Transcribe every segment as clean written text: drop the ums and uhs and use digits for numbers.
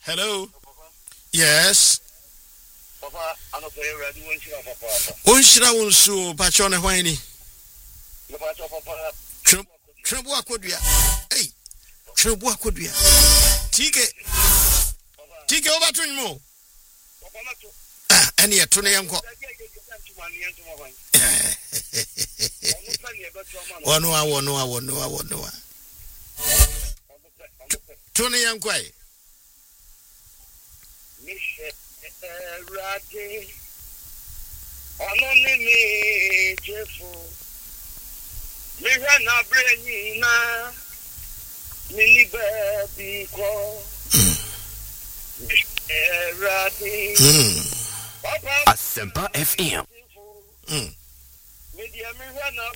Hello. Yes. Papa, I'm not very ready when you have a papa. Unshira unsu pachone hwani. Papa. Trebu akodua. Hey. Trebu akodua. Tike over to mo. Any a tune yanko. One. Tune yanko. Radi ononi mi jefu mi na breni na mi baby ko Radi Asempa FM mi dia mi na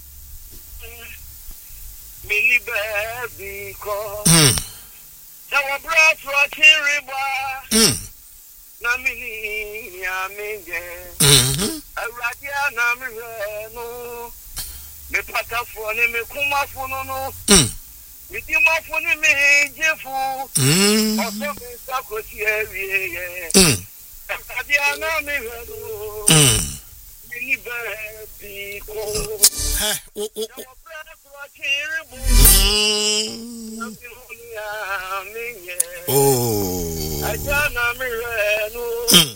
mi baby ko Sawa bra for tiriba na mini ya minge awradia na mre no me patafo ni me kumafo no me di mafo ni me jefu oso me sakosi ewie awradia na mre no mini baby ko Oh. Ajana mireno.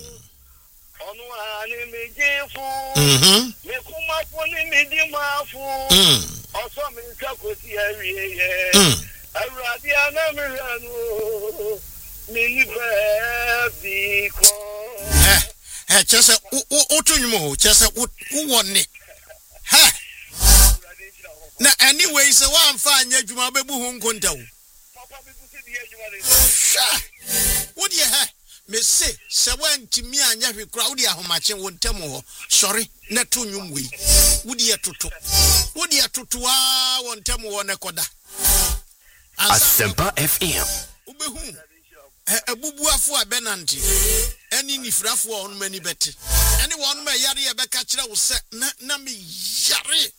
Onwa ni mi jefu. Me kuma foni mi di mafu. Oso mi sakosi awiye. Awradi ana mireno. Mini baby ko. Chese utunyumo chese uwoni. Na anyway se wa mfa anya dwuma bebu hu nkonta wo. Papa bi busi di adwuma de. Wo de ha me se wa ntimi anya hwe kura wo de ahomache wo ntam ho. Sorry na to nwum wi. Wo de atoto wa wo ntam ho ne koda. Asempa FM. Ubehu. Abubuafo abenanti. Ani nifrafo a onum ani bete. Ani won ma yare ye beka kire wo se na me yare.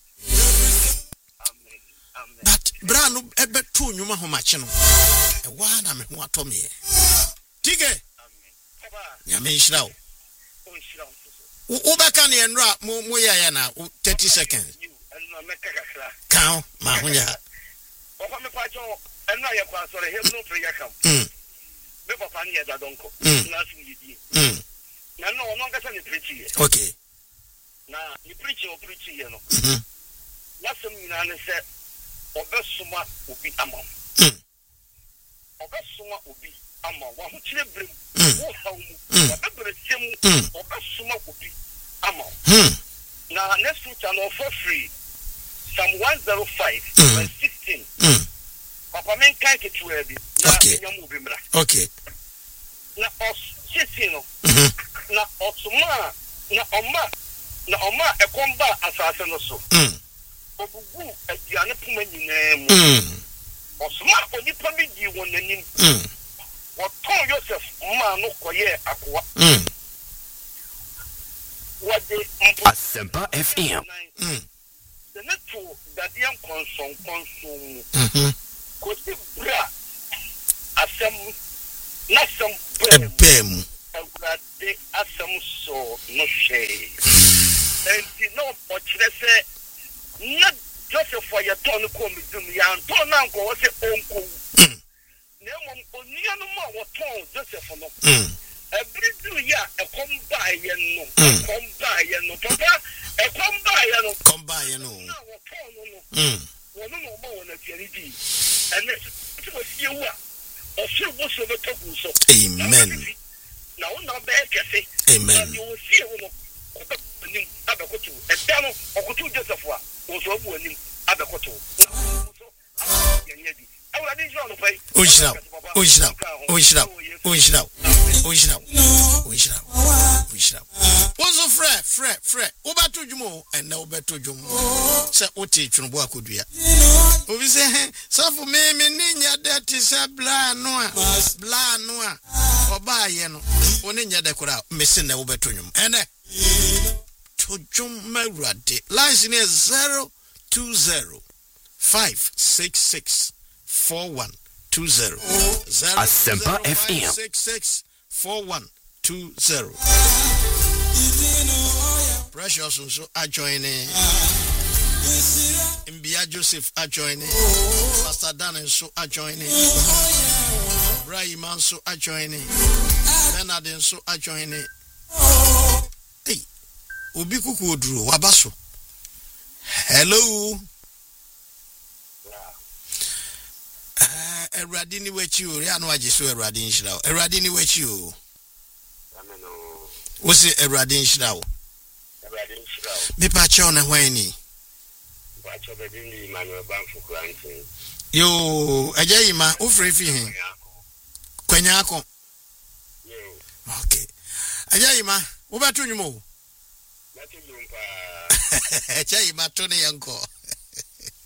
But brano ebe tu nyuma homache no. Ewa na me ho atomie. Tige. Nyame nhyira wo. Wo beka ne enra mo ya na 30 seconds. Kan ma honya. Papa me pa jo enra ye kwa sore he no pre yakam. Me papa ne da donko. Na sim yidi. Na no no ngasa ne preach ye. Okay. Na ni preach ye no. Na sem nyina ne se obesuma obi amam. Obesuma obi amam. Wa ho kire brem. Wo hawmu. Wa bebre sem obesuma obi amam. Na next week no for free. Psalm 105 verse 16. Papa men kai ke tuebi. Okay. Na nyamu bi mra. Okay. Na os sitino. Na otuma na oma ekomba asase no so. Obugu aduane puma nyina mu. Osuma onipa bi di won nanim. Woton Joseph ma no koye akwa. Wade Asempa FM. The neto dadian konson. Kosi bra asem nasem bem. Awurade asem so no hwe. Enti no ochire se na Joseph for your turn ko mi dum ya turn na nko wo se onko. Na mo onia no ma wo turn Joseph no. Every do ya ekomba ye no. Papa ekomba ye no. Komba ye no. Na wo turn no. Wo no mo wo na tiari di. And it was you or she was over to so. Amen. Now not bad cafe. Amen. You will see Abakotu, a dano or Kotu Joseph was over him Abakotu. I will need you on the play. What's Fred? Over to Jumo and now better Jumo. Say, what teach on work would we? We say, so for me, Ninya, that is a blah noa, or by yeno, or Ninya decora, missing over to him. And to Jum Maradi, lies near 020 566 41 Asempa FM 664120. Precious also are joining. Mbia Joseph are joining. Pastor Dan and so are joining. Brahim so are joining. Bernard and so are joining. Hey, Obi Kuku Odru Wabaso. Hello. Eradini wechi ya no ajiso eradini shirawo. Eradini wechi o. Ameno. Wo se eradini shirawo. Eradini shirawo. Me pa che ona hwan ni. Pa che be ndi Emmanuel Banfu Krantin. Yo, aja yima o free fi hin. Kwanya akọ. Yo. Okay. Aja yima, wo ba to nwumo. Na to jumpa. Aja yima to ne yanko.